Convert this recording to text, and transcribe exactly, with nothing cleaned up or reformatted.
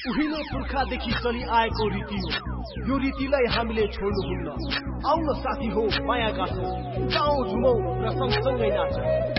उहिलो पुर्खादेखि चलि आएको रीति हो। यो रीतिलाई हामीले छोड्नुहुन्न। आउन साथी हो माया गाँसौँ, गाउँ झुमौँ र सँगसँगै नाचौँ।